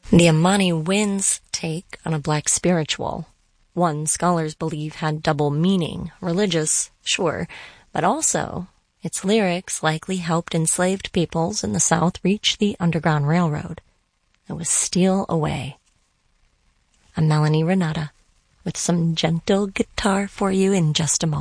The Amani Winds take on a black spiritual. One, scholars believe, had double meaning. Religious, sure, but also its lyrics likely helped enslaved peoples in the South reach the Underground Railroad. It was Steal Away. I'm Melanie Renata with some gentle guitar for you in just a moment.